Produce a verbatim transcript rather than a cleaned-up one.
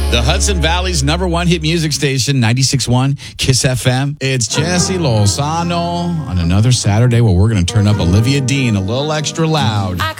The Hudson Valley's number one hit music station, ninety-six point one Kiss F M. It's Jesse Lozano on another Saturday where we're going to turn up Olivia Dean a little extra loud.